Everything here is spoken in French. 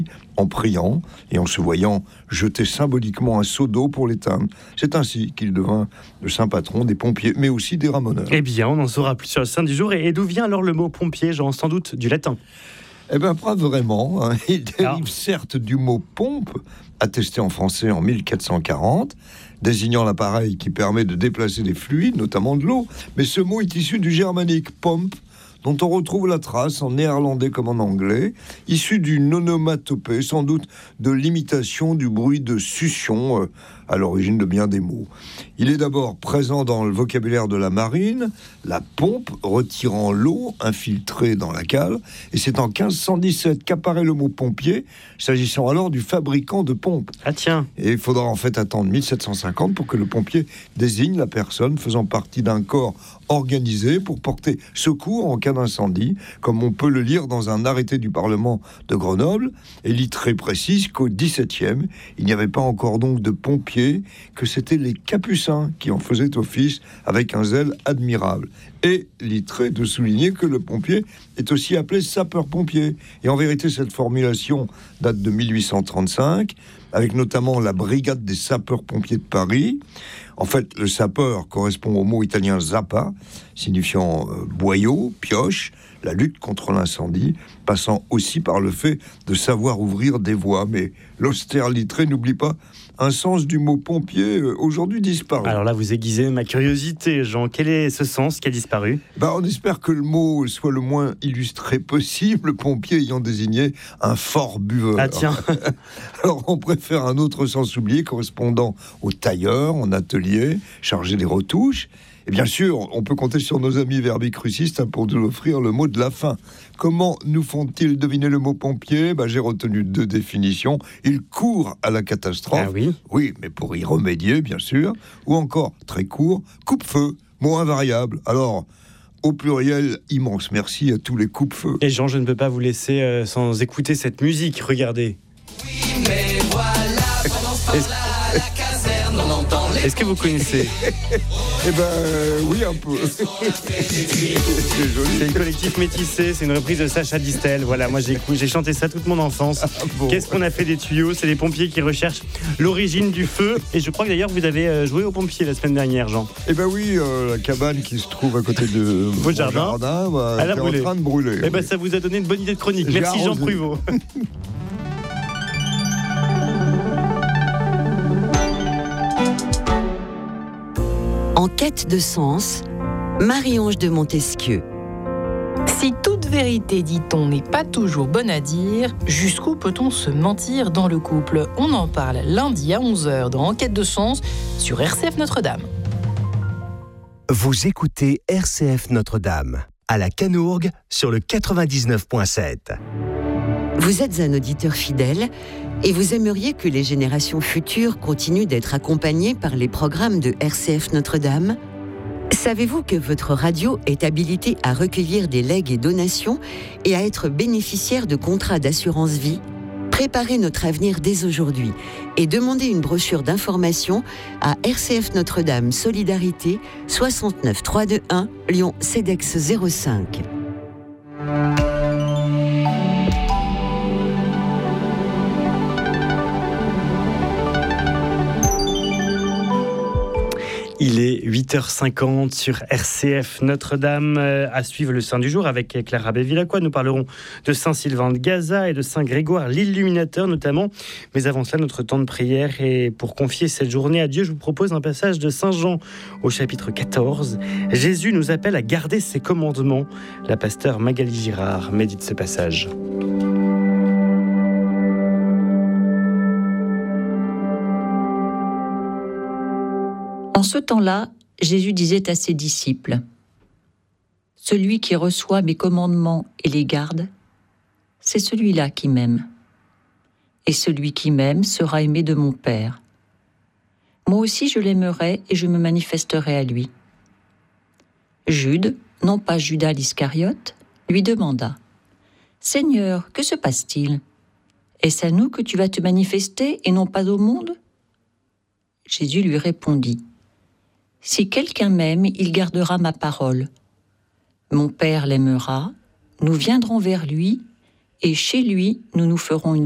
en priant et en se voyant jeter symboliquement un seau d'eau pour l'éteindre. C'est ainsi qu'il devint le saint patron des pompiers, mais aussi des ramoneurs. Eh bien, on en saura plus sur le saint du jour. Et d'où vient alors le mot pompier, Jean? Sans doute du latin. Eh bien, pas vraiment. Il dérive certes du mot pompe, attesté en français en 1440, désignant l'appareil qui permet de déplacer des fluides, notamment de l'eau. Mais ce mot est issu du germanique pomp, dont on retrouve la trace en néerlandais comme en anglais, issu d'une onomatopée, sans doute de l'imitation du bruit de succion, à l'origine de bien des mots. Il est d'abord présent dans le vocabulaire de la marine, la pompe retirant l'eau infiltrée dans la cale, et c'est en 1517 qu'apparaît le mot pompier, s'agissant alors du fabricant de pompes. Ah tiens. Et il faudra en fait attendre 1750 pour que le pompier désigne la personne faisant partie d'un corps organisé pour porter secours en cas d'incendie, comme on peut le lire dans un arrêté du Parlement de Grenoble. Et Littré précise qu'au XVIIe, il n'y avait pas encore donc de pompiers, que c'était les capucins qui en faisaient office avec un zèle admirable. Et Littré de souligner que le pompier est aussi appelé sapeur-pompier. Et en vérité, cette formulation date de 1835, avec notamment la brigade des sapeurs-pompiers de Paris. En fait, le sapeur correspond au mot italien zappa, signifiant boyau, pioche, la lutte contre l'incendie, passant aussi par le fait de savoir ouvrir des voies. Mais l'austère Littré n'oublie pas un sens du mot pompier aujourd'hui disparu. Alors là, vous aiguisez ma curiosité, Jean. Quel est ce sens qui a disparu ? On espère que le mot soit le moins illustré possible, pompier ayant désigné un fort buveur. Ah tiens. Alors on préfère un autre sens oublié correspondant au tailleur en atelier, chargé des retouches. Et bien sûr, on peut compter sur nos amis verbicrucistes pour nous offrir le mot de la fin. Comment nous font-ils deviner le mot pompier ? J'ai retenu 2 définitions. Il court à la catastrophe. Ah oui ? Oui, mais pour y remédier, bien sûr. Ou encore, très court, coupe-feu, mot invariable. Alors, au pluriel, immense merci à tous les coupe-feux. Et Jean, je ne peux pas vous laisser sans écouter cette musique. Regardez. Oui, mais voilà, pendant ce temps-là, à la caserne, on entend les... Est-ce que vous connaissez ? Oui, un peu. C'est joli. C'est le collectif Métissé, c'est une reprise de Sacha Distel. Voilà, moi j'ai chanté ça toute mon enfance. Bon. Qu'est-ce qu'on a fait des tuyaux ? C'est les pompiers qui recherchent l'origine du feu. Et je crois que d'ailleurs vous avez joué aux pompiers la semaine dernière, Jean. Oui, la cabane qui se trouve à côté de votre jardin, elle est en train de brûler. Ça vous a donné une bonne idée de chronique. J'ai Merci Jean arrosé. Pruvot. En quête de sens, Marie-Ange de Montesquieu. Si toute vérité, dit-on, n'est pas toujours bonne à dire, jusqu'où peut-on se mentir dans le couple ? On en parle lundi à 11h dans Enquête de sens sur RCF Notre-Dame. Vous écoutez RCF Notre-Dame, à la Canourgue, sur le 99.7. Vous êtes un auditeur fidèle et vous aimeriez que les générations futures continuent d'être accompagnées par les programmes de RCF Notre-Dame ? Savez-vous que votre radio est habilitée à recueillir des legs et donations et à être bénéficiaire de contrats d'assurance vie ? Préparez notre avenir dès aujourd'hui et demandez une brochure d'information à RCF Notre-Dame Solidarité 69 321 Lyon CEDEX 05. Il est 8h50 sur RCF Notre-Dame. À suivre le Saint du jour avec Clara Bévilacqua. Nous parlerons de Saint-Sylvain de Gaza et de Saint-Grégoire l'Illuminateur notamment. Mais avant cela, notre temps de prière. Et pour confier cette journée à Dieu, je vous propose un passage de Saint Jean au chapitre 14. Jésus nous appelle à garder ses commandements. La pasteure Magali Girard médite ce passage. En ce temps-là, Jésus disait à ses disciples : « Celui qui reçoit mes commandements et les garde, c'est celui-là qui m'aime. Et celui qui m'aime sera aimé de mon Père. Moi aussi je l'aimerai et je me manifesterai à lui. » Jude, non pas Judas l'Iscariote, lui demanda : « Seigneur, que se passe-t-il ? Est-ce à nous que tu vas te manifester et non pas au monde ?» Jésus lui répondit : « Si quelqu'un m'aime, il gardera ma parole. Mon Père l'aimera, nous viendrons vers lui, et chez lui, nous nous ferons une demeure. »